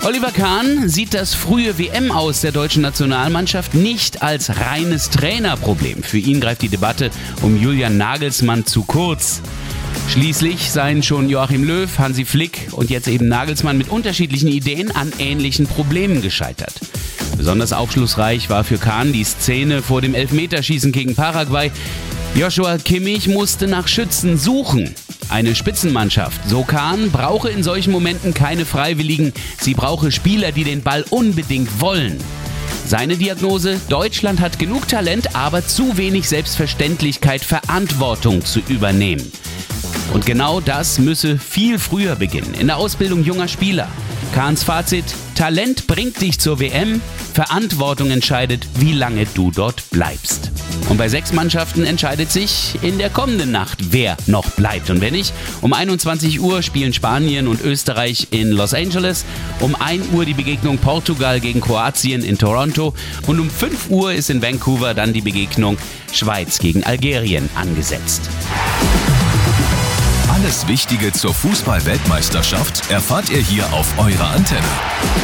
Oliver Kahn sieht das frühe WM-Aus der deutschen Nationalmannschaft nicht als reines Trainerproblem. Für ihn greift die Debatte um Julian Nagelsmann zu kurz. Schließlich seien schon Joachim Löw, Hansi Flick und jetzt eben Nagelsmann mit unterschiedlichen Ideen an ähnlichen Problemen gescheitert. Besonders aufschlussreich war für Kahn die Szene vor dem Elfmeterschießen gegen Paraguay. Joshua Kimmich musste nach Schützen suchen. Eine Spitzenmannschaft, so Kahn, brauche in solchen Momenten keine Freiwilligen. Sie brauche Spieler, die den Ball unbedingt wollen. Seine Diagnose: Deutschland hat genug Talent, aber zu wenig Selbstverständlichkeit, Verantwortung zu übernehmen. Und genau das müsse viel früher beginnen, in der Ausbildung junger Spieler. Kahns Fazit: Talent bringt dich zur WM, Verantwortung entscheidet, wie lange du dort bleibst. Und bei 6 Mannschaften entscheidet sich in der kommenden Nacht, wer noch bleibt. Und wenn nicht, um 21 Uhr spielen Spanien und Österreich in Los Angeles, um 1 Uhr die Begegnung Portugal gegen Kroatien in Toronto und um 5 Uhr ist in Vancouver dann die Begegnung Schweiz gegen Algerien angesetzt. Alles Wichtige zur Fußball-Weltmeisterschaft erfahrt ihr hier auf eurer Antenne.